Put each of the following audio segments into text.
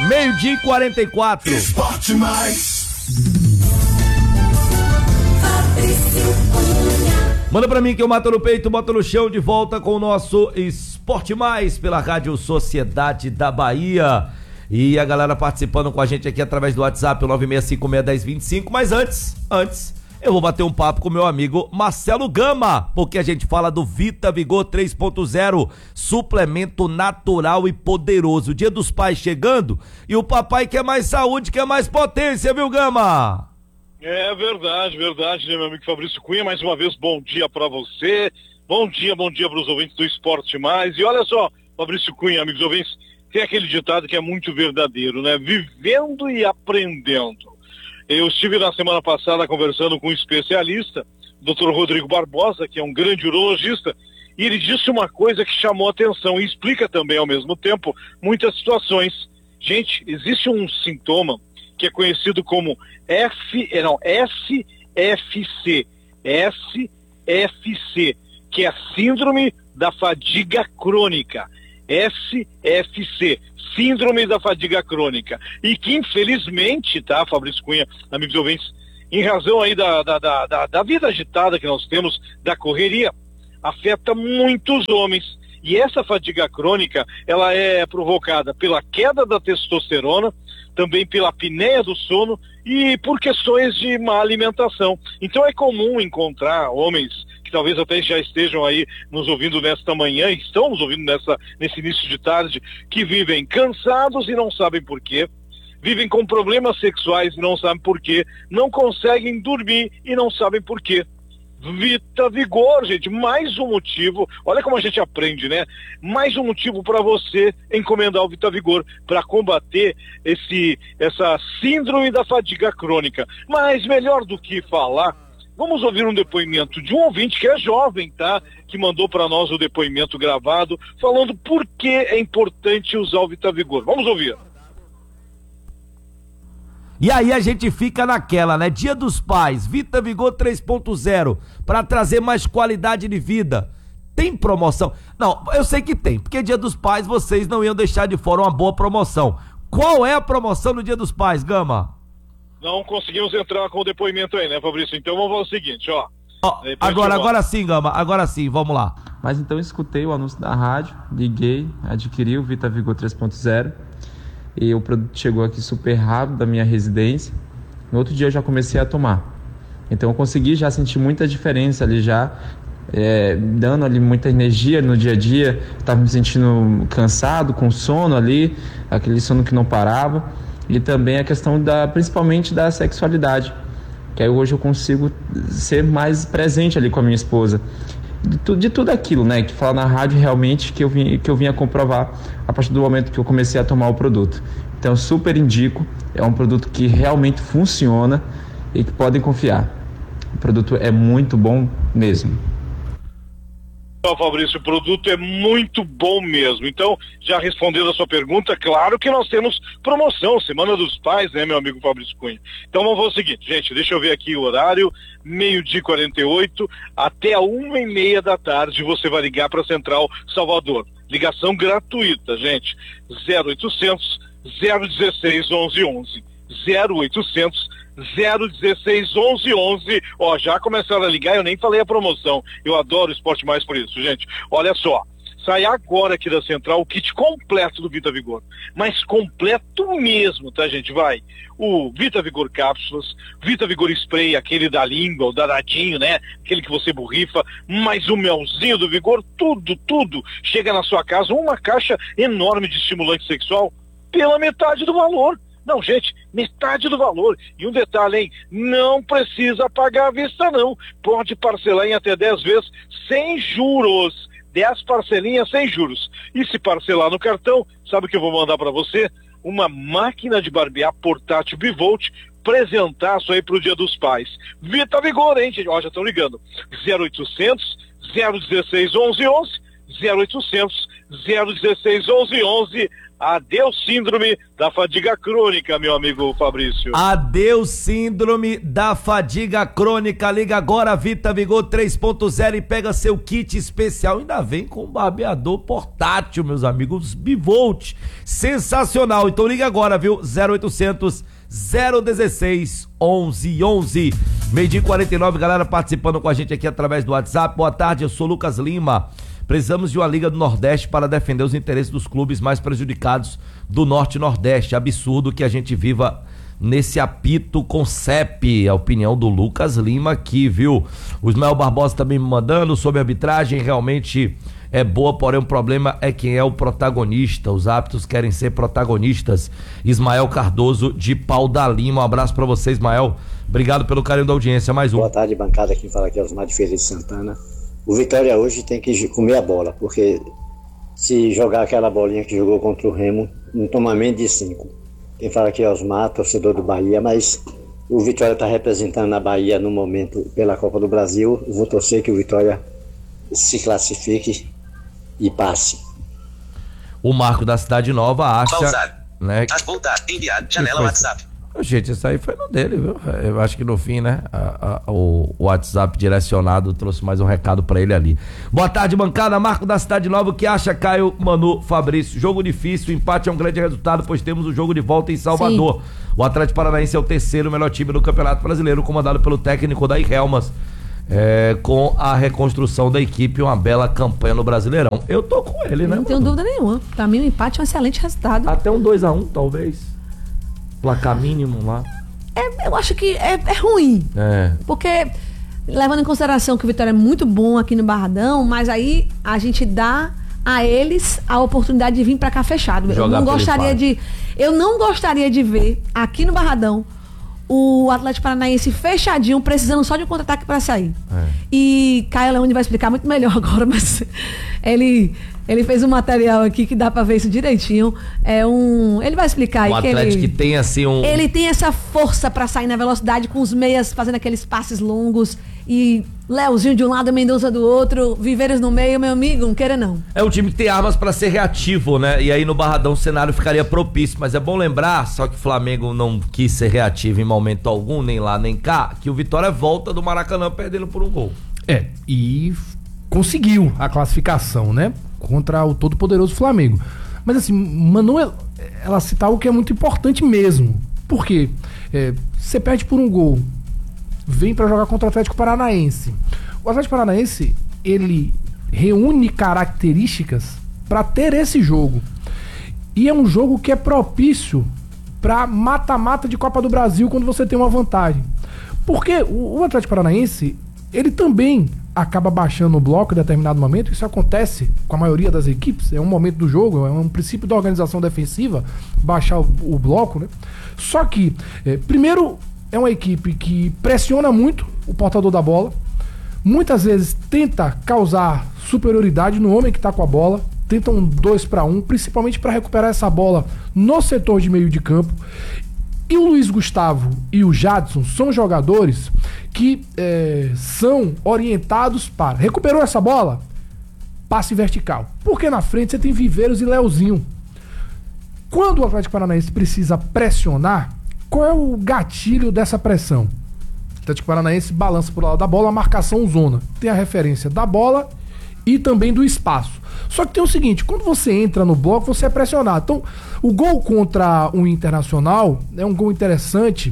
12h44. Esporte Mais. Manda pra mim que eu mato no peito, boto no chão, de volta com o nosso Esporte Mais pela Rádio Sociedade da Bahia. E a galera participando com a gente aqui através do WhatsApp, o 96561025. Mas antes, eu vou bater um papo com meu amigo Marcelo Gama, porque a gente fala do Vita Vigor 3.0, suplemento natural e poderoso. Dia dos Pais chegando e o papai quer mais saúde, quer mais potência, viu, Gama? É verdade, né, meu amigo Fabrício Cunha? Mais uma vez, bom dia pra você. Bom dia pros ouvintes do Esporte Mais. E olha só, Fabrício Cunha, amigos ouvintes, tem aquele ditado que é muito verdadeiro, né? Vivendo e aprendendo. Eu estive na semana passada conversando com um especialista, Dr. Rodrigo Barbosa, que é um grande urologista, e ele disse uma coisa que chamou a atenção e explica também ao mesmo tempo muitas situações. Gente, existe um sintoma que é conhecido como SFC, que é a Síndrome da Fadiga Crônica. SFC, Síndrome da Fadiga Crônica. E que infelizmente, tá, Fabrício Cunha, amigos ouvintes, em razão aí da vida agitada que nós temos, da correria, afeta muitos homens. E essa fadiga crônica, ela é provocada pela queda da testosterona, também pela apneia do sono e por questões de má alimentação. Então é comum encontrar homens que talvez até já estejam aí nos ouvindo nesta manhã, estão nos ouvindo nesse início de tarde, que vivem cansados e não sabem por quê, vivem com problemas sexuais e não sabem por quê, não conseguem dormir e não sabem por quê. Vita Vigor, gente, mais um motivo, olha como a gente aprende, né? Mais um motivo para você encomendar o Vita Vigor para combater essa síndrome da fadiga crônica. Mas melhor do que falar, vamos ouvir um depoimento de um ouvinte que é jovem, tá? Que mandou para nós o depoimento gravado, falando por que é importante usar o Vita Vigor. Vamos ouvir. E aí a gente fica naquela, né? Dia dos Pais, Vita Vigor 3.0, para trazer mais qualidade de vida. Tem promoção? Não, eu sei que tem, porque Dia dos Pais vocês não iam deixar de fora uma boa promoção. Qual é a promoção no Dia dos Pais, Gama? Não conseguimos entrar com o depoimento aí, né, Fabrício? Então vamos fazer o seguinte, ó. Agora sim, Gama, agora sim, vamos lá. Mas então eu escutei o anúncio da rádio, liguei, adquiri o Vita Vigor 3.0. E o produto chegou aqui super rápido da minha residência. No outro dia eu já comecei a tomar. Então eu consegui já sentir muita diferença ali já, dando ali muita energia no dia a dia. Estava me sentindo cansado, com sono ali, aquele sono que não parava. E também a questão principalmente da sexualidade, que aí hoje eu consigo ser mais presente ali com a minha esposa. De tudo aquilo, né, que fala na rádio realmente que eu vim a comprovar a partir do momento que eu comecei a tomar o produto. Então eu super indico, é um produto que realmente funciona e que podem confiar. O produto é muito bom mesmo. Fabrício, o produto é muito bom mesmo. Então, já respondendo a sua pergunta, claro que nós temos promoção, Semana dos Pais, né, meu amigo Fabrício Cunha? Então vamos fazer o seguinte, gente, deixa eu ver aqui o horário, 12h48, até 1h30 da tarde você vai ligar para a Central Salvador. Ligação gratuita, gente, 0800 016 1111, 0800 016 1111. Ó, já começaram a ligar, eu nem falei a promoção. Eu adoro o Esporte Mais por isso, gente. Olha só, sai agora aqui da Central o kit completo do Vita Vigor. Mas completo mesmo, tá, gente? Vai. O Vita Vigor Cápsulas, Vita Vigor Spray, aquele da língua, o danadinho, né? Aquele que você borrifa, mais o melzinho do Vigor, tudo chega na sua casa, uma caixa enorme de estimulante sexual pela metade do valor. Não, gente, metade do valor. E um detalhe, hein? Não precisa pagar à vista, não. Pode parcelar em até 10 vezes sem juros. 10 parcelinhas sem juros. E se parcelar no cartão, sabe o que eu vou mandar para você? Uma máquina de barbear portátil Bivolt, presentaço aí pro Dia dos Pais. Vita Vigor, hein, gente? Ó, já estão ligando. 0800 016 1111, 0800 016 11 11. Adeus síndrome da fadiga crônica, meu amigo Fabrício. Adeus síndrome da fadiga crônica. Liga agora, Vita Vigor 3.0 e pega seu kit especial. Ainda vem com um barbeador portátil, meus amigos, Bivolt. Sensacional. Então liga agora, viu? 0800 016 11 11. Meio-dia 49, galera participando com a gente aqui através do WhatsApp. Boa tarde, eu sou Lucas Lima. Precisamos de uma Liga do Nordeste para defender os interesses dos clubes mais prejudicados do Norte e Nordeste. Absurdo que a gente viva nesse apito com CEP. A opinião do Lucas Lima aqui, viu? O Ismael Barbosa também me mandando sobre a arbitragem. Realmente é boa, porém o problema é quem é o protagonista. Os árbitros querem ser protagonistas. Ismael Cardoso de Pau da Lima. Um abraço pra você, Ismael. Obrigado pelo carinho da audiência. Mais um. Boa tarde, bancada. Quem fala aqui é Osmar de Feira de Santana. O Vitória hoje tem que comer a bola, porque se jogar aquela bolinha que jogou contra o Remo, não toma menos de 5. Quem fala aqui é Osmar, torcedor do Bahia, mas o Vitória está representando a Bahia no momento pela Copa do Brasil. Vou torcer que o Vitória se classifique e passe. O Marco da Cidade Nova acha... Pausar. Né, voltar, enviar, janela WhatsApp. Gente, isso aí foi no dele, viu? Eu acho que no fim, né, o WhatsApp direcionado trouxe mais um recado pra ele ali. Boa tarde, bancada. Marco da Cidade Nova, o que acha, Caio, Manu, Fabrício? Jogo difícil, o empate é um grande resultado, pois temos o jogo de volta em Salvador. Sim. O Atlético Paranaense é o terceiro melhor time do Campeonato Brasileiro, comandado pelo técnico Daí Helmas. Com a reconstrução da equipe, uma bela campanha no Brasileirão. Eu tô com ele, né? Não tenho dúvida nenhuma. Pra mim, o empate é um excelente resultado. Até um 2-1, talvez. Placar mínimo lá. Eu acho que é ruim. Porque, levando em consideração que o Vitória é muito bom aqui no Barradão, mas aí a gente dá a eles a oportunidade de vir pra cá fechado. Eu não gostaria de ver aqui no Barradão o Atlético Paranaense fechadinho, precisando só de um contra-ataque pra sair. E Caio Leone vai explicar muito melhor agora, mas ele fez um material aqui que dá pra ver isso direitinho. Ele vai explicar aí que Atlético que tem assim ele tem essa força pra sair na velocidade, com os meias fazendo aqueles passes longos e Leozinho de um lado, Mendonça do outro, Viveiros no meio, meu amigo, não queira não. É um time que tem armas pra ser reativo, né? E aí no Barradão o cenário ficaria propício, mas é bom lembrar, só que o Flamengo não quis ser reativo em momento algum, nem lá nem cá, que o Vitória volta do Maracanã perdendo por um gol. E conseguiu a classificação, né? Contra o todo-poderoso Flamengo. Mas assim, Manu, ela cita algo que é muito importante mesmo. Por quê? Você perde por um gol, vem pra jogar contra o Atlético Paranaense. O Atlético Paranaense, ele reúne características pra ter esse jogo. E é um jogo que é propício pra mata-mata de Copa do Brasil quando você tem uma vantagem. Porque o Atlético Paranaense, ele também acaba baixando o bloco em determinado momento. Isso acontece com a maioria das equipes. É um momento do jogo, é um princípio da organização defensiva, baixar o bloco, né? Só que, primeiro, é uma equipe que pressiona muito o portador da bola, muitas vezes tenta causar superioridade no homem que está com a bola, tenta um 2-1, principalmente para recuperar essa bola no setor de meio de campo. E o Luiz Gustavo e o Jadson são jogadores que são orientados para... Recuperou essa bola? Passe vertical. Porque na frente você tem Viveiros e Leozinho. Quando o Atlético Paranaense precisa pressionar, qual é o gatilho dessa pressão? O Atlético Paranaense balança pro lado da bola, a marcação zona. Tem a referência da bola e também do espaço. Só que tem o seguinte, quando você entra no bloco, você é pressionado. Então, o gol contra o Internacional é um gol interessante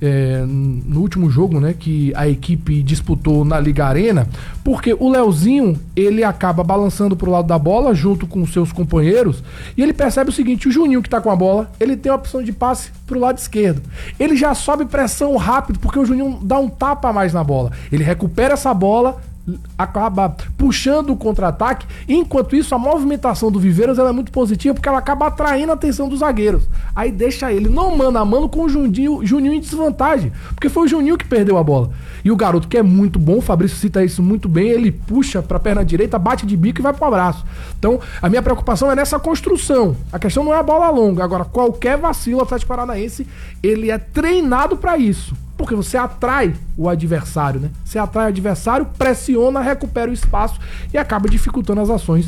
no último jogo, né, que a equipe disputou na Liga Arena, porque o Leozinho, ele acaba balançando pro lado da bola junto com seus companheiros e ele percebe o seguinte, o Juninho que tá com a bola, ele tem a opção de passe pro lado esquerdo. Ele já sobe pressão rápido, porque o Juninho dá um tapa a mais na bola. Ele recupera essa bola, acaba puxando o contra-ataque. Enquanto isso, a movimentação do Viveiros ela é muito positiva, porque ela acaba atraindo a atenção dos zagueiros. Aí deixa ele no mano a mano com o Juninho em desvantagem, porque foi o Juninho que perdeu a bola. E o garoto, que é muito bom, o Fabrício cita isso muito bem, ele puxa pra perna direita, bate de bico e vai pro abraço. Então, a minha preocupação é nessa construção. A questão não é a bola longa. Agora, qualquer vacilo, o Atlético Paranaense, ele é treinado pra isso. Porque você atrai o adversário, né? Você atrai o adversário, pressiona, recupera o espaço e acaba dificultando as ações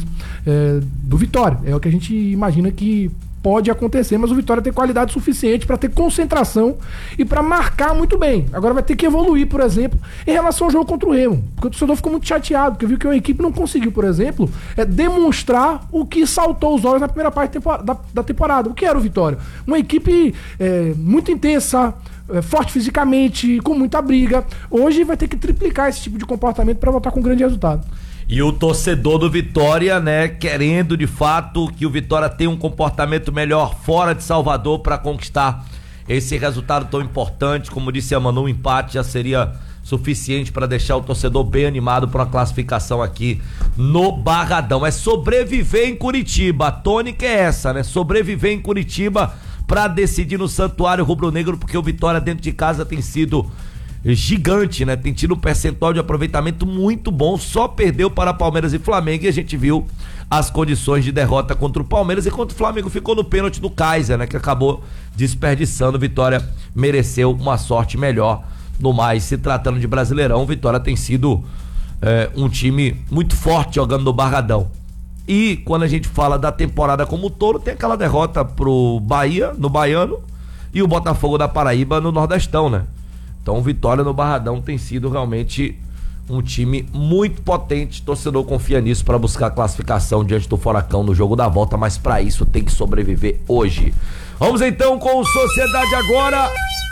do Vitória. É o que a gente imagina que pode acontecer, mas o Vitória tem qualidade suficiente para ter concentração e para marcar muito bem. Agora vai ter que evoluir, por exemplo, em relação ao jogo contra o Remo, porque o torcedor ficou muito chateado, porque viu que a equipe não conseguiu, por exemplo, demonstrar o que saltou os olhos na primeira parte da temporada. O que era o Vitória? Uma equipe muito intensa, forte fisicamente, com muita briga. Hoje vai ter que triplicar esse tipo de comportamento para voltar com um grande resultado. E o torcedor do Vitória, né, querendo de fato que o Vitória tenha um comportamento melhor fora de Salvador para conquistar esse resultado tão importante. Como disse a Manu, um empate já seria suficiente para deixar o torcedor bem animado para uma classificação aqui no Barradão. É sobreviver em Curitiba, a tônica é essa, né? Sobreviver em Curitiba para decidir no Santuário Rubro-Negro, porque o Vitória dentro de casa tem sido gigante, né? Tem tido um percentual de aproveitamento muito bom, só perdeu para Palmeiras e Flamengo, e a gente viu as condições de derrota contra o Palmeiras, enquanto o Flamengo ficou no pênalti do Kaiser, né? Que acabou desperdiçando. Vitória mereceu uma sorte melhor. No mais, se tratando de Brasileirão, o Vitória tem sido um time muito forte jogando no Barradão. E quando a gente fala da temporada como um todo, tem aquela derrota pro Bahia, no Baiano, e o Botafogo da Paraíba no Nordestão, né? Então, Vitória no Barradão tem sido realmente um time muito potente. O torcedor confia nisso para buscar a classificação diante do Furacão no jogo da volta, mas para isso tem que sobreviver hoje. Vamos então com o Sociedade agora.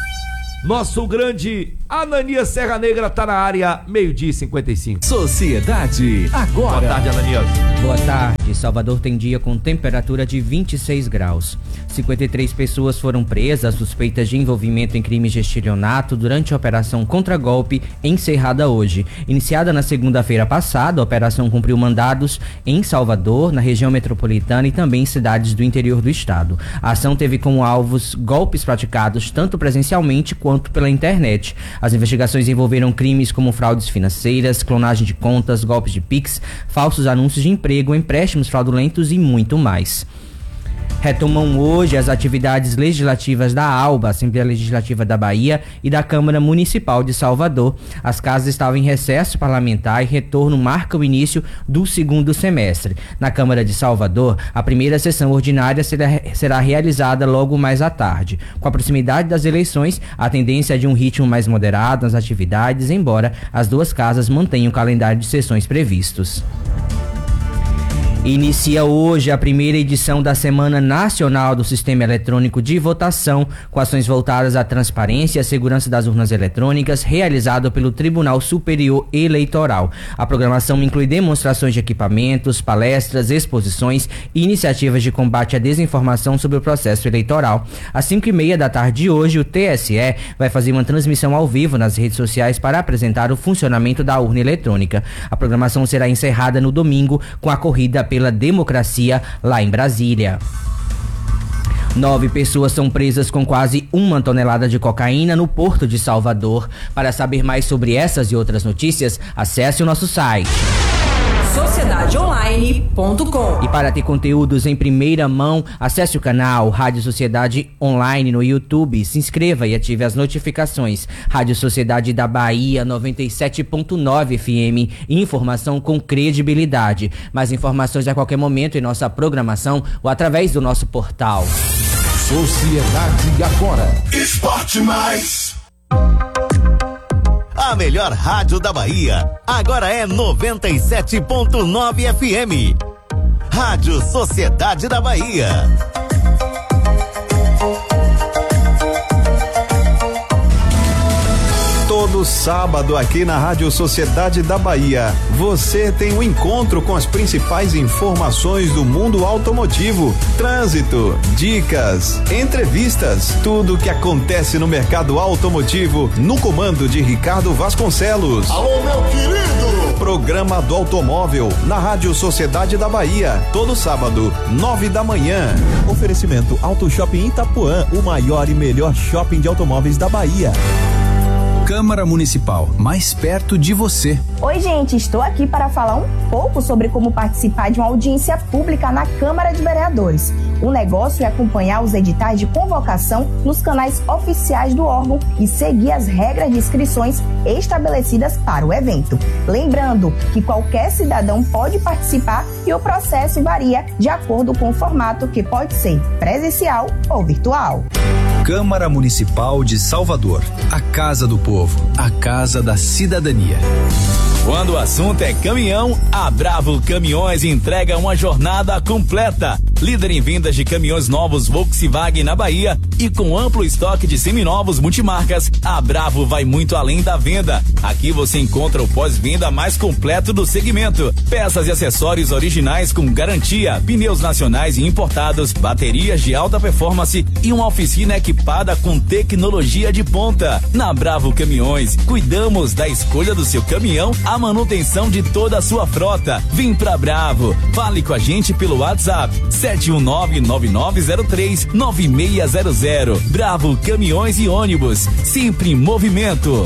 Nosso grande Ananias Serra Negra tá na área, 12h55. Sociedade agora. Boa tarde, Ananias. Boa tarde. Salvador tem dia com temperatura de 26 graus. 53 pessoas foram presas suspeitas de envolvimento em crimes de estelionato durante a operação contra-golpe encerrada hoje. Iniciada na segunda-feira passada, a operação cumpriu mandados em Salvador, na região metropolitana e também em cidades do interior do estado. A ação teve como alvos golpes praticados tanto presencialmente quanto pela internet. As investigações envolveram crimes como fraudes financeiras, clonagem de contas, golpes de Pix, falsos anúncios de emprego, empréstimos fraudulentos e muito mais. Retomam hoje as atividades legislativas da ALBA, Assembleia Legislativa da Bahia, e da Câmara Municipal de Salvador. As casas estavam em recesso parlamentar e retorno marca o início do segundo semestre. Na Câmara de Salvador, a primeira sessão ordinária será realizada logo mais à tarde. Com a proximidade das eleições, a tendência é de um ritmo mais moderado nas atividades, embora as duas casas mantenham o calendário de sessões previstos. Inicia hoje a primeira edição da Semana Nacional do Sistema Eletrônico de Votação, com ações voltadas à transparência e à segurança das urnas eletrônicas, realizado pelo Tribunal Superior Eleitoral. A programação inclui demonstrações de equipamentos, palestras, exposições e iniciativas de combate à desinformação sobre o processo eleitoral. Às 5h30 da tarde de hoje, o TSE vai fazer uma transmissão ao vivo nas redes sociais para apresentar o funcionamento da urna eletrônica. A programação será encerrada no domingo com a corrida pela democracia lá em Brasília. 9 pessoas são presas com quase 1 tonelada de cocaína no Porto de Salvador. Para saber mais sobre essas e outras notícias, acesse o nosso site sociedadeonline.com. E para ter conteúdos em primeira mão, acesse o canal Rádio Sociedade Online no YouTube, se inscreva e ative as notificações. Rádio Sociedade da Bahia 97.9 FM, informação com credibilidade. Mais informações a qualquer momento em nossa programação ou através do nosso portal. Sociedade agora. Esporte Mais. A melhor rádio da Bahia agora é 97.9 FM. Rádio Sociedade da Bahia. Todo sábado aqui na Rádio Sociedade da Bahia, você tem um encontro com as principais informações do mundo automotivo, trânsito, dicas, entrevistas, tudo o que acontece no mercado automotivo no comando de Ricardo Vasconcelos. Alô, meu querido! Programa do Automóvel na Rádio Sociedade da Bahia, todo sábado, 9 da manhã. Oferecimento Auto Shopping Itapuã, o maior e melhor shopping de automóveis da Bahia. Câmara Municipal, mais perto de você. Oi, gente, estou aqui para falar um pouco sobre como participar de uma audiência pública na Câmara de Vereadores. O negócio é acompanhar os editais de convocação nos canais oficiais do órgão e seguir as regras de inscrições estabelecidas para o evento. Lembrando que qualquer cidadão pode participar e o processo varia de acordo com o formato, que pode ser presencial ou virtual. Câmara Municipal de Salvador, a Casa do Povo, a Casa da Cidadania. Quando o assunto é caminhão, a Bravo Caminhões entrega uma jornada completa. Líder em vendas de caminhões novos Volkswagen na Bahia e com amplo estoque de seminovos multimarcas, a Bravo vai muito além da venda. Aqui você encontra o pós-venda mais completo do segmento. Peças e acessórios originais com garantia, pneus nacionais e importados, baterias de alta performance e uma oficina equipada com tecnologia de ponta. Na Bravo Caminhões, cuidamos da escolha do seu caminhão, a manutenção de toda a sua frota. Vem pra Bravo. Fale com a gente pelo WhatsApp 719-9903-9600. Bravo Caminhões e Ônibus, sempre em movimento.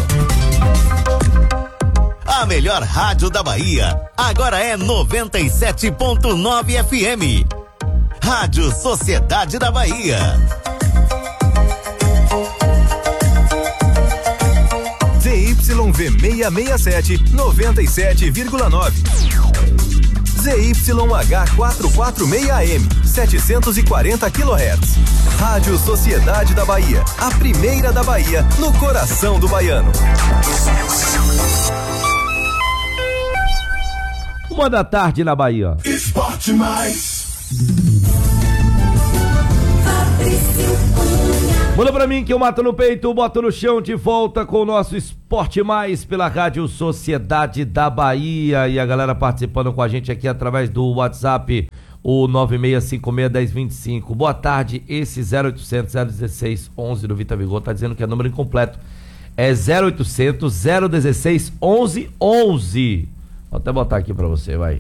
A melhor rádio da Bahia agora é 97.9 FM. Rádio Sociedade da Bahia. ZYV667 97,9. ZYH446M 740 kHz. Rádio Sociedade da Bahia, a primeira da Bahia, no coração do baiano. 1h na Bahia. Esporte Mais. Manda pra mim que eu mato no peito, boto no chão, de volta com o nosso Esporte Mais pela Rádio Sociedade da Bahia. E a galera participando com a gente aqui através do WhatsApp, o 96561025. Boa tarde, esse 0800 016 11 do Vita Vigor tá dizendo que é número incompleto. É 0800 016 11 11. Vou até botar aqui pra você, vai.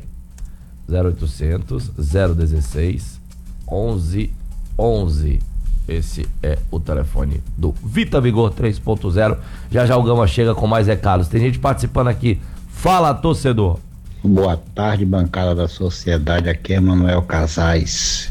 0800 016 11 11. Esse é o telefone do Vita Vigor 3.0. Já o Gama chega com mais recados. Tem gente participando aqui. Fala, torcedor. Boa tarde, bancada da Sociedade. Aqui é Manuel Casais.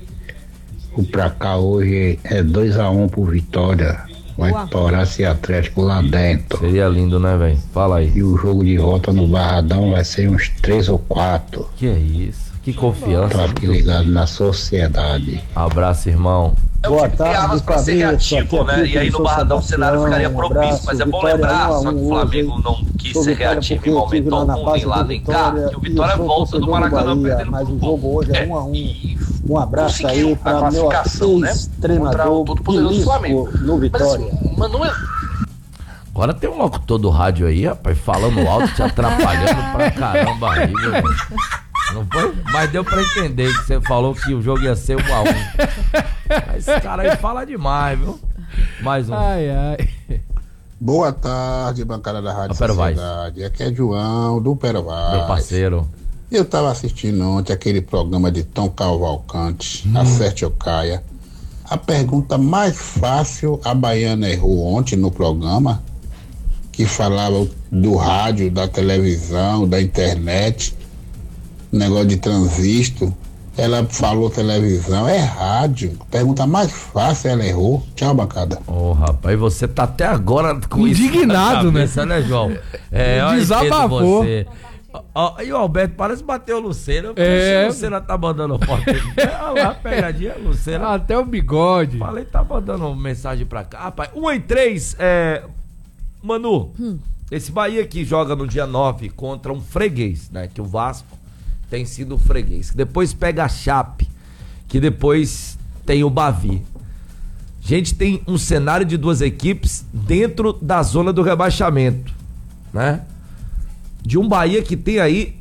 O pra cá hoje é 2-1 por Vitória. Vai torar esse Atlético lá dentro. Seria lindo, né, velho? Fala aí. E o jogo de volta no Barradão vai ser uns 3 ou 4. Que é isso? Que confiança. Tô aqui ligado na Sociedade. Abraço, irmão. Boa tarde, pra ser reativo, né? E aí no Barradão o cenário ficaria propício, mas é bom lembrar, só que o Flamengo não quis ser reativo em momento algum, nem lá nem cá, que o Vitória volta do Maracanã perdendo mas o jogo hoje é 1-1. Um abraço aí para meu ex-treinador todo poderoso Flamengo no Vitória. Mas não é... Agora tem um locutor do rádio aí, rapaz, falando alto, te atrapalhando pra caramba aí, velho. Não foi? Mas deu pra entender que você falou que o jogo ia ser 1-1. Esse cara aí fala demais, viu? Mais um. Boa tarde, bancada da Rádio Sociedade. Aqui é João do Perovaz. Meu parceiro. Eu tava assistindo ontem aquele programa de Tom Cavalcante, Acerte ou Caia. A pergunta mais fácil a baiana errou ontem no programa, que falava do rádio, da televisão, da internet, negócio de transistor. Ela falou televisão, é rádio. Pergunta mais fácil, ela errou. Tchau, bancada. Ô, rapaz, você tá até agora com indignado, isso na cabeça, né, João? Desabafou. E o Alberto parece bater o Lucena. O Lucena tá mandando foto. Olha lá, pegadinha, Lucena. Até o bigode. Falei, tá mandando mensagem pra cá. Rapaz, 1-3, Manu, esse Bahia que joga no dia 9 contra um freguês, né? Que o Vasco tem sido freguês. Que depois pega a Chape, que depois tem o Bavi. A gente tem um cenário de duas equipes dentro da zona do rebaixamento, né? De um Bahia que tem aí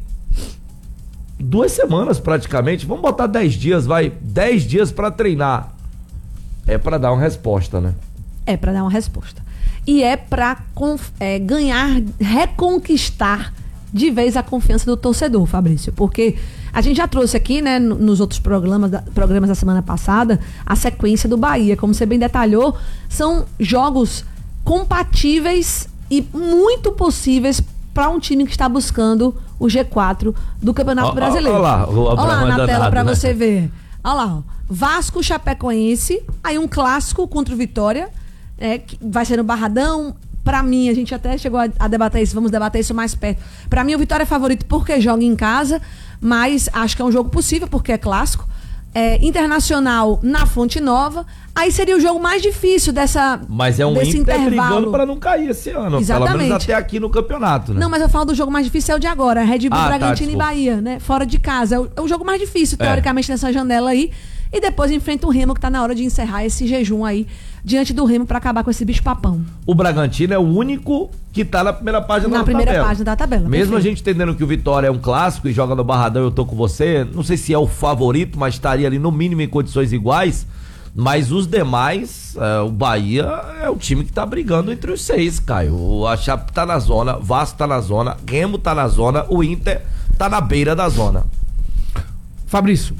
2 semanas praticamente, vamos botar 10 dias, vai, 10 dias pra treinar. É pra dar uma resposta, né? É pra dar uma resposta. E é pra ganhar, reconquistar de vez a confiança do torcedor, Fabrício, porque a gente já trouxe aqui, né, nos outros programas da semana passada, a sequência do Bahia, como você bem detalhou, são jogos compatíveis e muito possíveis para um time que está buscando o G4 do Campeonato Brasileiro. Olha lá na tela para você ver. Olha lá, Vasco, Chapecoense, aí um clássico contra o Vitória, que vai ser no Barradão. Pra mim, a gente até chegou a debater isso, vamos debater isso mais perto. Pra mim, o Vitória é favorito porque joga em casa, mas acho que é um jogo possível porque é clássico. Internacional na Fonte Nova, aí seria o jogo mais difícil desse Mas é um Inter intervalo brigando para não cair esse ano, exatamente. Pelo menos até aqui no campeonato, né? Não, mas eu falo do jogo mais difícil é o de agora, Red Bull, Bragantino e Bahia, né? Fora de casa, é o jogo mais difícil, teoricamente, nessa janela aí, e depois enfrenta o Remo, que tá na hora de encerrar esse jejum aí, diante do Remo, para acabar com esse bicho papão. O Bragantino é o único que tá na primeira página da tabela. Na primeira página da tabela. Mesmo a gente entendendo que o Vitória é um clássico e joga no Barradão, eu tô com você, não sei se é o favorito, mas estaria ali no mínimo em condições iguais, mas os demais, o Bahia é o time que tá brigando entre os 6, Caio. A Chape tá na zona, Vasco tá na zona, Remo tá na zona, o Inter tá na beira da zona. Fabrício,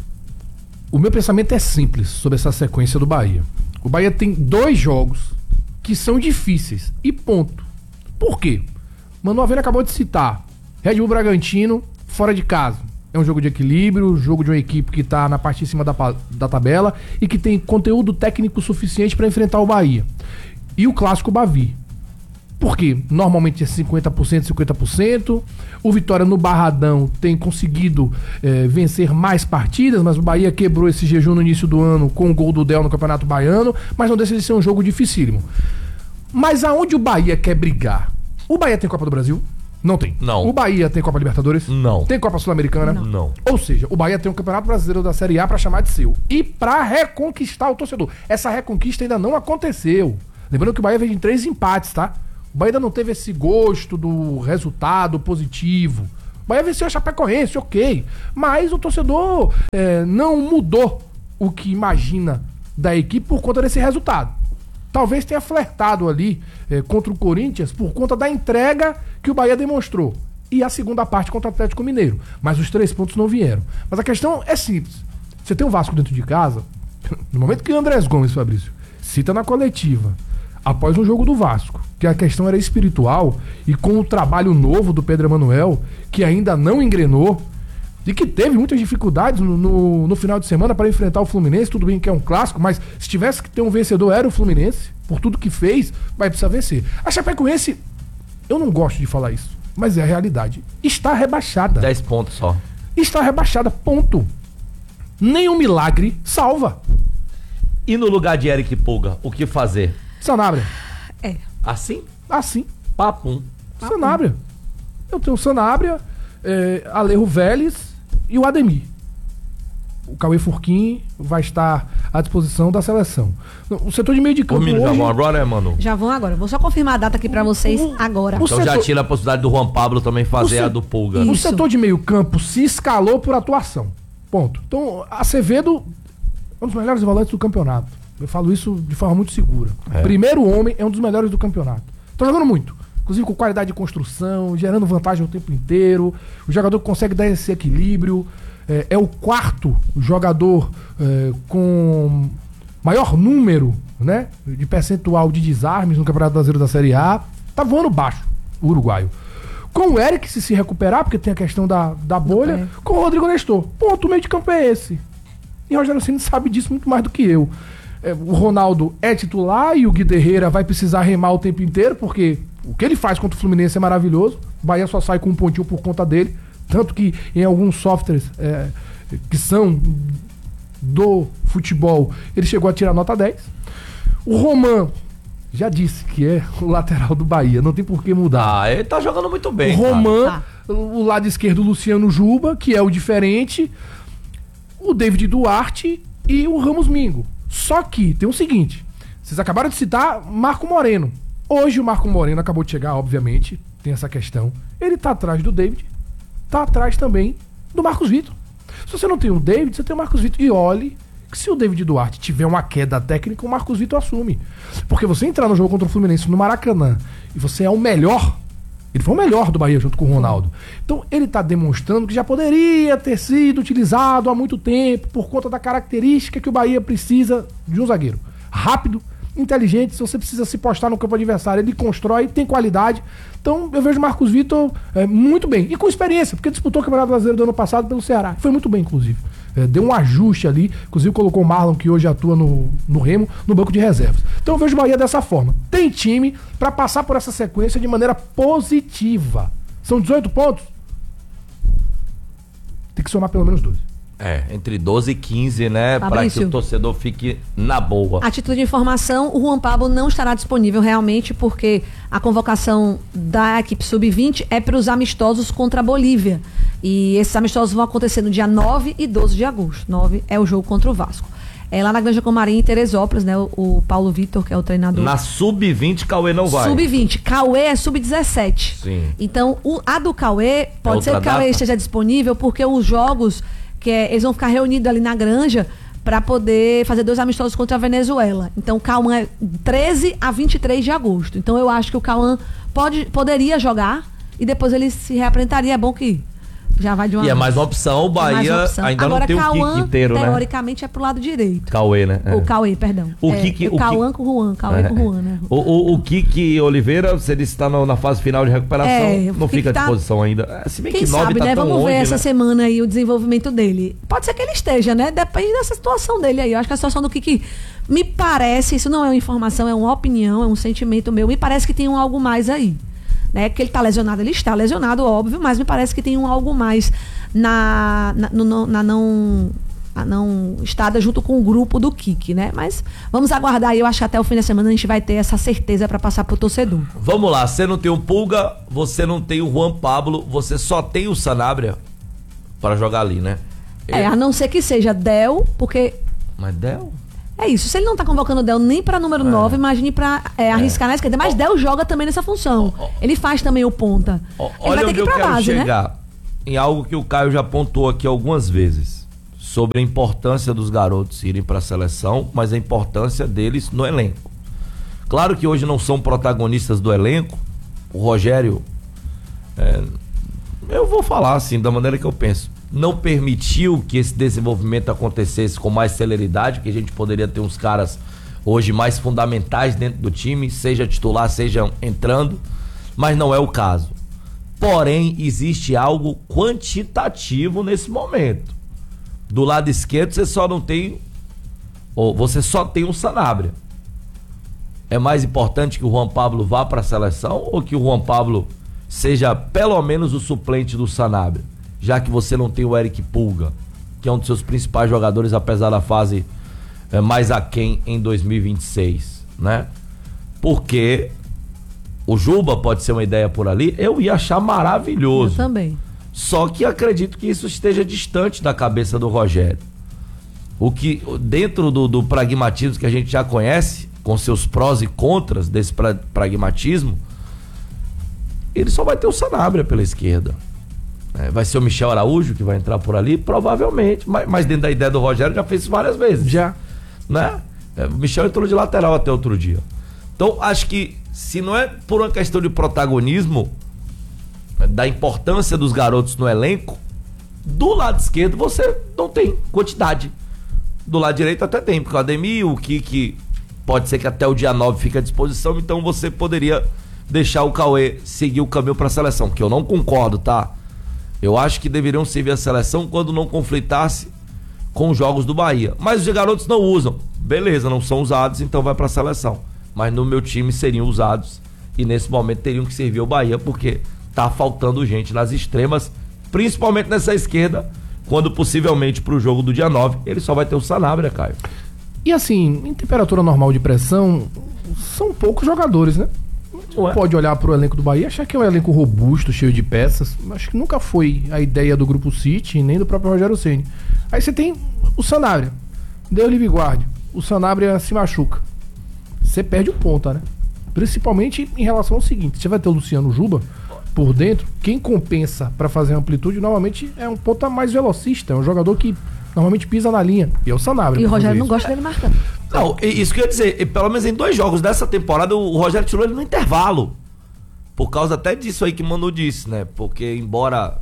o meu pensamento é simples sobre essa sequência do Bahia. O Bahia tem 2 jogos que são difíceis e ponto. Por quê? Mano Avena acabou de citar Red Bull Bragantino fora de casa. É um jogo de equilíbrio, jogo de uma equipe que tá na parte de cima da tabela e que tem conteúdo técnico suficiente para enfrentar o Bahia. E o clássico Bavi. Por quê? Normalmente é 50%, 50%. O Vitória no Barradão tem conseguido vencer mais partidas, mas o Bahia quebrou esse jejum no início do ano com o gol do Del no Campeonato Baiano, mas não deixa de ser um jogo dificílimo. Mas aonde o Bahia quer brigar? O Bahia tem Copa do Brasil? Não tem. Não. O Bahia tem Copa Libertadores? Não. Tem Copa Sul-Americana? Não. Ou seja, o Bahia tem um Campeonato Brasileiro da Série A pra chamar de seu. E pra reconquistar o torcedor. Essa reconquista ainda não aconteceu. Lembrando que o Bahia vem de 3 empates, tá? O Bahia ainda não teve esse gosto do resultado positivo. O Bahia venceu a Chapecoense, ok. Mas o torcedor não mudou o que imagina da equipe por conta desse resultado. Talvez tenha flertado ali contra o Corinthians por conta da entrega que o Bahia demonstrou. E a segunda parte contra o Atlético Mineiro. Mas os 3 pontos não vieram. Mas a questão é simples. Você tem o Vasco dentro de casa, no momento que o Andrés Gomes, Fabrício, cita na coletiva, após um jogo do Vasco, que a questão era espiritual, e com o trabalho novo do Pedro Emanuel, que ainda não engrenou, e que teve muitas dificuldades no final de semana para enfrentar o Fluminense. Tudo bem que é um clássico, mas se tivesse que ter um vencedor, era o Fluminense. Por tudo que fez, vai precisar vencer. A Chapecoense, eu não gosto de falar isso, mas é a realidade. Está rebaixada. 10 pontos só. Está rebaixada, ponto. Nenhum milagre salva. E no lugar de Eric Pulga, o que fazer? Sanabria. Assim? Assim. Papum. Sanabria. Eu tenho o Sanabria, Alejo Vélez e o Ademir. O Cauê Furquim vai estar à disposição da seleção. O setor de meio de campo hoje... já vão agora, Manu? Já vão agora. Vou só confirmar a data aqui pra vocês agora. Então já tira a possibilidade do Juan Pablo também fazer a do Pulga. O setor de meio campo se escalou por atuação. Ponto. Então, Acevedo é um dos melhores volantes do campeonato. Eu falo isso de forma muito segura. Primeiro homem é um dos melhores do campeonato. Tá jogando muito. Inclusive com qualidade de construção, gerando vantagem o tempo inteiro. O jogador consegue dar esse equilíbrio. É o 4º jogador com maior número, né, de percentual de desarmes no Campeonato Brasileiro da Série A. Tá voando baixo o uruguaio. Com o Eric se recuperar, porque tem a questão da bolha. Com o Rodrigo Nestor. Ponto, o meio de campo é esse. E o Rogério Ceni sabe disso muito mais do que eu. O Ronaldo é titular e o Guiderreira vai precisar remar o tempo inteiro, porque o que ele faz contra o Fluminense é maravilhoso. O Bahia só sai com um pontinho por conta dele. Tanto que em alguns softwares que são do futebol, ele chegou a tirar nota 10. O Roman já disse que é o lateral do Bahia, não tem por que mudar. Ele tá jogando muito bem. O Roman, o lado esquerdo, o Luciano Juba, que é o diferente, o David Duarte e o Ramos Mingo. Só que tem o seguinte, vocês acabaram de citar Marco Moreno. Hoje o Marco Moreno acabou de chegar, obviamente, tem essa questão. Ele tá atrás do David, tá atrás também do Marcos Vitor. Se você não tem o David, você tem o Marcos Vitor. E olhe que se o David Duarte tiver uma queda técnica, o Marcos Vitor assume. Porque você entrar no jogo contra o Fluminense no Maracanã e você é o melhor, ele foi o melhor do Bahia junto com o Ronaldo. Então ele tá demonstrando que já poderia ter sido utilizado há muito tempo por conta da característica que o Bahia precisa de um zagueiro. Rápido, inteligente, se você precisa se postar no campo adversário, ele constrói, tem qualidade. Então eu vejo o Marcos Vitor muito bem. E com experiência, porque disputou o Campeonato Brasileiro do ano passado pelo Ceará. Foi muito bem, inclusive. deu um ajuste ali, inclusive colocou o Marlon, que hoje atua no Remo, no banco de reservas. Então eu vejo o Bahia dessa forma. Tem time para passar por essa sequência de maneira positiva. São 18 pontos. Tem que somar pelo menos 12. Entre 12 e 15, né? Para que o torcedor fique na boa. A título de informação, o Juan Pablo não estará disponível realmente porque a convocação da equipe sub-20 é para os amistosos contra a Bolívia. E esses amistosos vão acontecer no dia 9 e 12 de agosto. 9 é o jogo contra o Vasco. É lá na Granja Comarim, em Teresópolis, né? O Paulo Vitor, que é o treinador. Na sub-20, Cauê não vai. Sub-20. Cauê é sub-17. Sim. Então, a do Cauê, pode ser que o Cauê esteja disponível porque os jogos... eles vão ficar reunidos ali na Granja para poder fazer 2 amistosos contra a Venezuela. Então o Cauã é 13 a 23 de agosto. Então eu acho que o Cauã poderia jogar e depois ele se reapresentaria. É bom que já vai de uma... E é mais uma opção, o Bahia ainda agora, não tem Cauã, o Kiki inteiro, né? Teoricamente é pro lado direito. Cauê, né? O Cauê, perdão. O Kiki... O Cauã com o Juan, Cauê com o Juan, né? O Kiki Oliveira, você disse que está na fase final de recuperação, não fica à disposição ainda. Se bem quem que 9 sabe, tá né? tão Vamos longe, ver essa né? semana aí o desenvolvimento dele. Pode ser que ele esteja, né? Depende dessa situação dele aí. Eu acho que a situação do Kiki me parece, isso não é uma informação, é uma opinião, é um sentimento meu, me parece que tem algo mais aí. Né? Que ele está lesionado, ele está lesionado, óbvio, mas me parece que tem algo mais na não estada junto com o grupo do Kiki, né? Mas vamos aguardar aí, eu acho que até o fim da semana a gente vai ter essa certeza para passar pro torcedor. Vamos lá, você não tem o Pulga, você não tem o Juan Pablo, você só tem o Sanabria para jogar ali, né? A não ser que seja Del, porque... Mas Del... É isso, se ele não tá convocando o Del nem pra número 9, imagine pra arriscar na esquerda. Mas Del joga também nessa função. Ele faz também o ponta. Olha onde eu quero chegar. Em algo que o Caio já apontou aqui algumas vezes. Sobre a importância dos garotos irem pra seleção, mas a importância deles no elenco. Claro que hoje não são protagonistas do elenco. O Rogério, eu vou falar assim, da maneira que eu penso, não permitiu que esse desenvolvimento acontecesse com mais celeridade, que a gente poderia ter uns caras hoje mais fundamentais dentro do time, seja titular, seja entrando, mas não é o caso. Porém, existe algo quantitativo nesse momento. Do lado esquerdo você só não tem, ou você só tem um Sanabria. É mais importante que o Juan Pablo vá para a seleção ou que o Juan Pablo seja pelo menos o suplente do Sanabria? Já que você não tem o Eric Pulga, que é um dos seus principais jogadores, apesar da fase mais aquém em 2026, né? Porque o Juba pode ser uma ideia por ali, eu ia achar maravilhoso. Eu também. Só que acredito que isso esteja distante da cabeça do Rogério. O que, dentro do pragmatismo que a gente já conhece, com seus prós e contras desse pragmatismo, ele só vai ter o Sanabria pela esquerda. Vai ser o Michel Araújo que vai entrar por ali? Provavelmente, mas dentro da ideia do Rogério já fez isso várias vezes. Já. Né? O Michel entrou de lateral até outro dia. Então, acho que se não é por uma questão de protagonismo, da importância dos garotos no elenco, do lado esquerdo você não tem quantidade. Do lado direito até tem, porque o Ademir, o Kiki, pode ser que até o dia 9 fique à disposição, então você poderia deixar o Cauê seguir o caminho para a seleção, que eu não concordo, tá? Eu acho que deveriam servir a seleção quando não conflitasse com os jogos do Bahia. Mas os garotos não usam. Beleza, não são usados, então vai pra seleção. Mas no meu time seriam usados e nesse momento teriam que servir o Bahia, porque tá faltando gente nas extremas, principalmente nessa esquerda, quando possivelmente pro jogo do dia 9 ele só vai ter o Sanabria, Caio. E assim, em temperatura normal de pressão, são poucos jogadores, né? Não pode olhar pro elenco do Bahia e achar que é um elenco robusto, cheio de peças. Acho que nunca foi a ideia do Grupo City, nem do próprio Rogério Ceni. Aí você tem o Sanabria, deu Liviguardi, o Sanabria se machuca. Você perde o ponta, né? Principalmente em relação ao seguinte: você vai ter o Luciano Juba por dentro, quem compensa para fazer amplitude normalmente é um ponta mais velocista, é um jogador que normalmente pisa na linha, e é o Sanabria. E o Rogério não gosta dele marcando. Não, isso que eu ia dizer, pelo menos em 2 jogos dessa temporada o Rogério tirou ele no intervalo, por causa até disso aí que o Manu disse, né? Porque embora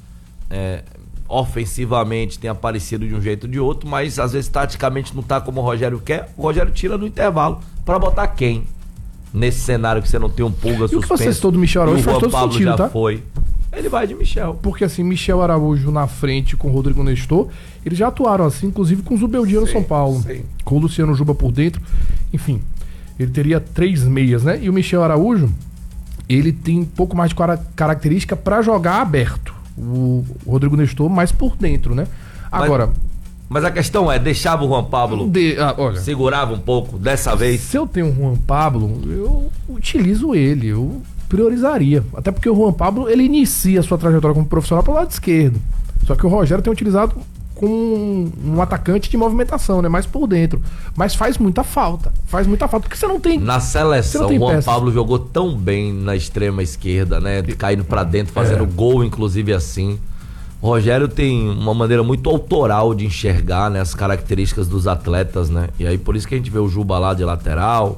ofensivamente tenha aparecido de um jeito ou de outro, mas às vezes taticamente não tá como o Rogério quer, o Rogério tira no intervalo para botar quem? Nesse cenário que você não tem um Pulga suspenso. E o que você citou do Michel Araújo faz todo sentido, já tá? foi. Ele vai de Michel. Porque assim, Michel Araújo na frente com o Rodrigo Nestor, eles já atuaram assim, inclusive com o Zubeldia no São Paulo. Sim. Com o Luciano Juba por dentro. Enfim, ele teria 3 meias, né? E o Michel Araújo, ele tem um pouco mais de característica para jogar aberto. O Rodrigo Nestor mais por dentro, né? Agora... Mas a questão é, deixava o Juan Pablo, olha, segurava um pouco, dessa vez? Se eu tenho o Juan Pablo, eu utilizo ele, eu priorizaria. Até porque o Juan Pablo, ele inicia a sua trajetória como profissional pelo lado esquerdo. Só que o Rogério tem utilizado como um atacante de movimentação, né? Mais por dentro. Mas faz muita falta. Porque você não tem... Na seleção, o Juan Pablo jogou tão bem na extrema esquerda, né? Caindo pra dentro, fazendo gol, inclusive assim. O Rogério tem uma maneira muito autoral de enxergar, né, as características dos atletas, né? E aí por isso que a gente vê o Juba lá de lateral,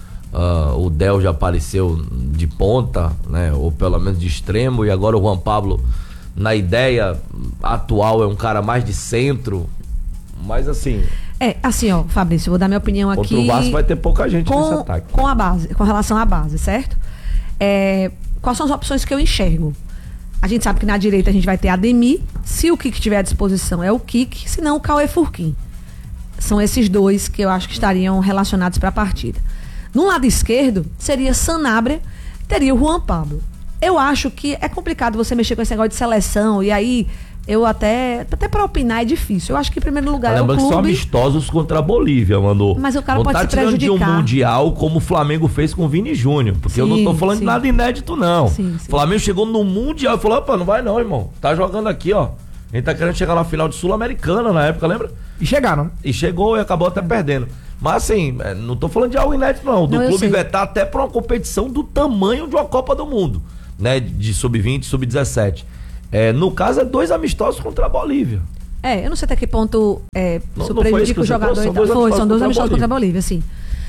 o Del já apareceu de ponta, né? Ou pelo menos de extremo, e agora o Juan Pablo, na ideia atual, é um cara mais de centro, mas assim... assim, ó, Fabrício, eu vou dar minha opinião aqui... Contra o Vasco vai ter pouca gente nesse ataque. Com relação à base, certo? Quais são as opções que eu enxergo? A gente sabe que na direita a gente vai ter Ademir. Se o Kik tiver à disposição, é o Kik. Se não, o Cauê Furquim. São esses dois que eu acho que estariam relacionados para a partida. No lado esquerdo, seria Sanabria, teria o Juan Pablo. Eu acho que é complicado você mexer com esse negócio de seleção. E aí, eu até para opinar é difícil. Eu acho que em primeiro lugar é o clube. Que são amistosos contra a Bolívia, mandou. Mas o cara pode se prejudicar. Não tá tirando de um mundial como o Flamengo fez com o Vini Júnior. Porque eu não tô falando de nada inédito, não. O Flamengo chegou no mundial e falou, opa, não vai não, irmão. Tá jogando aqui, ó. A gente tá querendo chegar na final de Sul-Americana na época, lembra? E chegaram. E chegou e acabou até perdendo. Mas assim, não tô falando de algo inédito, não. Do clube vetar até pra uma competição do tamanho de uma Copa do Mundo, né? De sub-20, sub-17. No caso, é 2 amistosos contra a Bolívia. Eu não sei até que ponto isso prejudica o jogador. São 2 amistosos contra a Bolívia, sim.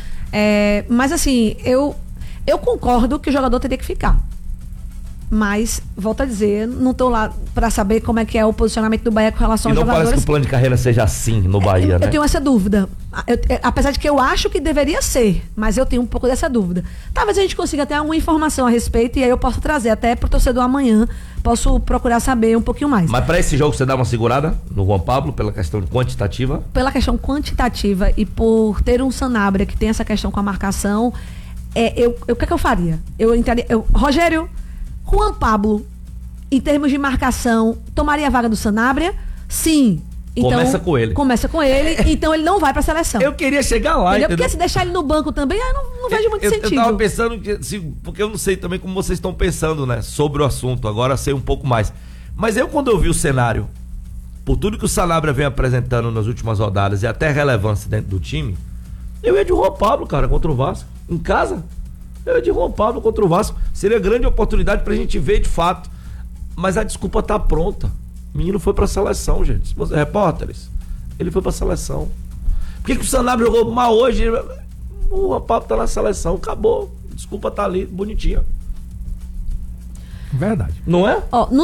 Mas assim, eu concordo que o jogador teria que ficar. Mas, volto a dizer, não estou lá para saber como é que é o posicionamento do Bahia com relação aos jogadores. E não parece que o plano de carreira seja assim no Bahia, né? Eu tenho essa dúvida. Apesar de que eu acho que deveria ser, mas eu tenho um pouco dessa dúvida. Talvez a gente consiga ter alguma informação a respeito e aí eu posso trazer até pro torcedor amanhã. Posso procurar saber um pouquinho mais. Mas para esse jogo você dá uma segurada no Juan Pablo pela questão quantitativa? Pela questão quantitativa e por ter um Sanabria que tem essa questão com a marcação, o que é que eu faria? Eu entraria... Rogério... Juan Pablo, em termos de marcação, tomaria a vaga do Sanabria? Sim. Então, Começa com ele, então ele não vai pra seleção. Eu queria chegar lá. Entendeu? Porque se deixar ele no banco também, não vejo muito sentido. Eu tava pensando, porque eu não sei também como vocês estão pensando, né, sobre o assunto, agora sei um pouco mais. Mas quando eu vi o cenário, por tudo que o Sanabria vem apresentando nas últimas rodadas e até relevância dentro do time, eu ia de Juan Pablo, cara, contra o Vasco, em casa. Eu ia de Juan Pablo contra o Vasco. Seria grande oportunidade pra gente ver de fato. Mas a desculpa tá pronta. O menino foi pra seleção, gente. Repórteres, ele foi pra seleção. Por que o Sanabria jogou mal hoje? O Juan Pablo tá na seleção, acabou. Desculpa tá ali, bonitinha. Verdade. Não é? No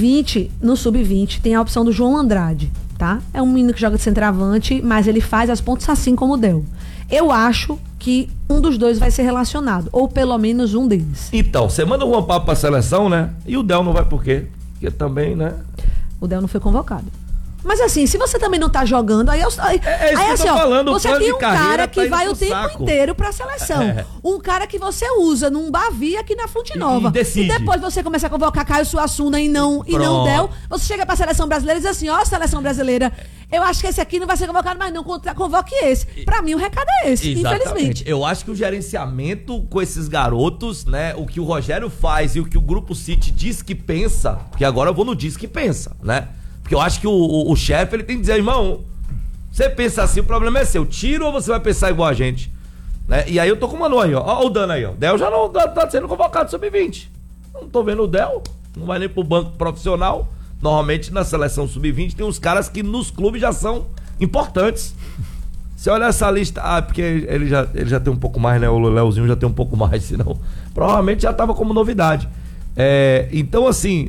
sub-20 tem a opção do João Andrade, tá? É um menino que joga de centroavante, mas ele faz as pontas assim como o Del. Eu acho que um dos dois vai ser relacionado, ou pelo menos um deles. Então, você manda o Juan Pablo pra seleção, né? E o Del não vai por quê? Porque também, né? O Del não foi convocado. Mas assim, se você também não tá jogando, aí assim, falando, você tem um cara que vai o tempo inteiro pra seleção. Um cara que você usa num Bavi aqui na Fonte Nova. E depois você começa a convocar Caio Suassuna e não Del. Você chega pra seleção brasileira e diz assim, seleção brasileira, eu acho que esse aqui não vai ser convocado, mas não convoque esse. Pra mim o recado é esse, infelizmente. Eu acho que o gerenciamento com esses garotos, né, o que o Rogério faz e o que o Grupo City diz que pensa, porque agora eu vou no diz que pensa, né? Porque eu acho que o chefe, ele tem que dizer, irmão, você pensa assim, o problema é seu, tira ou você vai pensar igual a gente? Né? E aí eu tô com o Manu aí, ó o Dano aí, ó. Del já não tá sendo convocado sub-20. Não tô vendo o Del, não vai nem pro banco profissional. Normalmente na seleção sub-20 tem uns caras que nos clubes já são importantes. Você olha essa lista, porque ele já tem um pouco mais, né? O Leozinho já tem um pouco mais, senão provavelmente já tava como novidade. Então assim,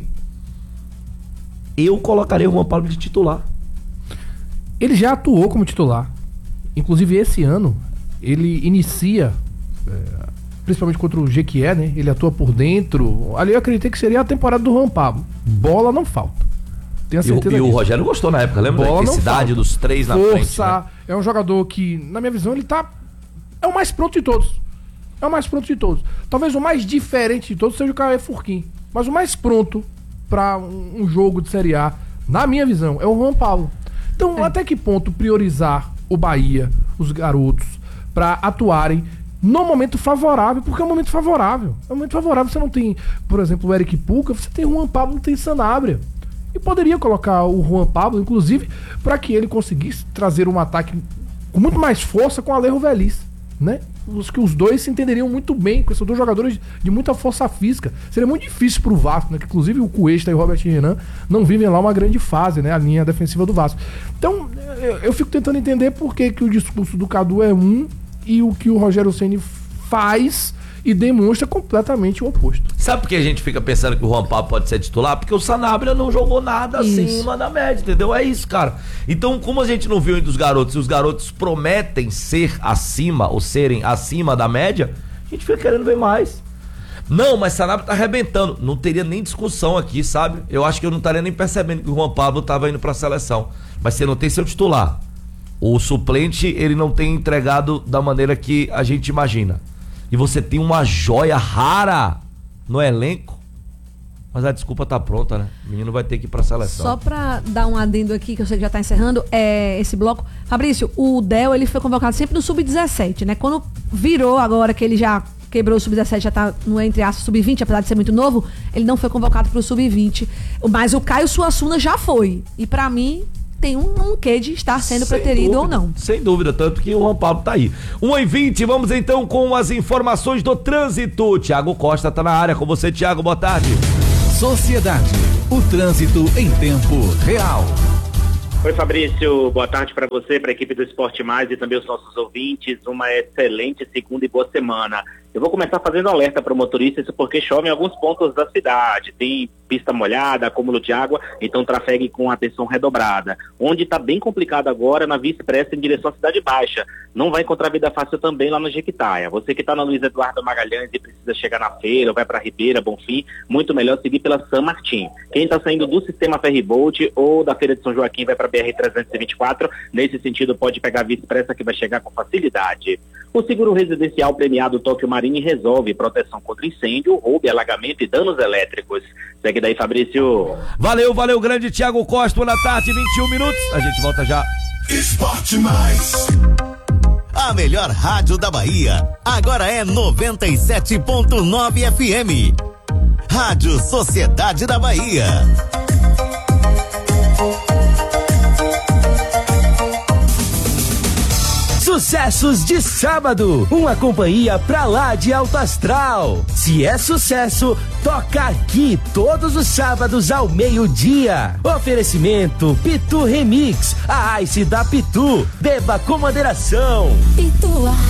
eu colocaria o Juan Pablo de titular. Ele já atuou como titular. Inclusive esse ano ele inicia principalmente contra o Jequié, né? Ele atua por dentro. Ali eu acreditei que seria a temporada do Juan Pablo. Bola não falta. Tenho certeza E o disso. Rogério gostou na época, lembra da intensidade dos 3 na frente? Né? É um jogador que, na minha visão, ele tá... É o mais pronto de todos. Talvez o mais diferente de todos seja o Caio Furquim. Mas o mais pronto para um jogo de Série A, na minha visão, é o Juan Pablo. Então, até que ponto priorizar o Bahia, os garotos, para atuarem no momento favorável? Porque é um momento favorável. Você não tem, por exemplo, o Eric Puka, você tem o Juan Pablo, não tem Sanabria. E poderia colocar o Juan Pablo, inclusive, para que ele conseguisse trazer um ataque com muito mais força com o Alejo Veliz, né? Os dois se entenderiam muito bem, com esses dois jogadores de muita força física. Seria muito difícil pro Vasco, né? Que inclusive o Cuesta e o Robert Renan não vivem lá uma grande fase, né? A linha defensiva do Vasco. Então, eu fico tentando entender por que o discurso do Cadu é e o que o Rogério Ceni faz e demonstra completamente o oposto. Sabe por que a gente fica pensando que o Juan Pablo pode ser titular? Porque o Sanabria não jogou nada acima da média, entendeu? É isso, cara. Então, como a gente não viu entre os garotos, e os garotos prometem ser acima, ou serem acima da média, a gente fica querendo ver mais. Não, mas Sanabria tá arrebentando. Não teria nem discussão aqui, sabe? Eu acho que eu não estaria nem percebendo que o Juan Pablo tava indo pra seleção. Mas você não tem seu titular. O suplente, ele não tem entregado da maneira que a gente imagina. E você tem uma joia rara no elenco, mas a desculpa tá pronta, né? O menino vai ter que ir pra seleção. Só pra dar um adendo aqui, que eu sei que já tá encerrando, esse bloco. Fabrício, o Del, ele foi convocado sempre no Sub-17, né? Quando virou agora que ele já quebrou o Sub-17, já tá no, entre aspas, Sub-20, apesar de ser muito novo, ele não foi convocado pro Sub-20. Mas o Caio Suassuna já foi. E pra mim, tem um quê de estar sendo preterido ou não. Sem dúvida, tanto que o Juan Pablo tá aí. 1h20, vamos então com as informações do trânsito. Tiago Costa tá na área com você, Tiago, boa tarde. Sociedade, o trânsito em tempo real. Oi, Fabrício, boa tarde para você, para a equipe do Esporte Mais e também os nossos ouvintes. Uma excelente segunda e boa semana. Eu vou começar fazendo alerta para o motorista, isso porque chove em alguns pontos da cidade. Tem pista molhada, acúmulo de água, então trafegue com atenção redobrada. Onde está bem complicado agora, na Via Expressa em direção à Cidade Baixa. Não vai encontrar vida fácil também lá no Jequitaia. Você que está na Luiz Eduardo Magalhães e precisa chegar na feira, ou vai para Ribeira, Bonfim, muito melhor seguir pela São Martim. Quem está saindo do sistema Ferryboat ou da Feira de São Joaquim vai para BR-324, nesse sentido pode pegar a Via Expressa que vai chegar com facilidade. O seguro residencial premiado Tóquio Marine resolve proteção contra incêndio, roubo, alagamento e danos elétricos. Segue daí, Fabrício. Valeu, grande Tiago Costa, boa tarde, 21 minutos. A gente volta já. Esporte Mais. A melhor rádio da Bahia, agora é 97.9 FM. Rádio Sociedade da Bahia. Sucessos de sábado, uma companhia pra lá de alto astral. Se é sucesso, toca aqui todos os sábados ao meio-dia. Oferecimento Pitu Remix, a Ice da Pitu. Beba com moderação. Pitu.